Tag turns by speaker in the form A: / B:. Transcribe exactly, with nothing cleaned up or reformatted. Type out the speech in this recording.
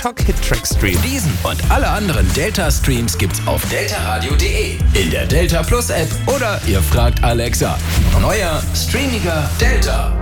A: TikTok Hit Track Stream.
B: Diesen und alle anderen Delta-Streams gibt's auf delta radio punkt de, in der Delta Plus App oder ihr fragt Alexa. Neuer, streamiger Delta.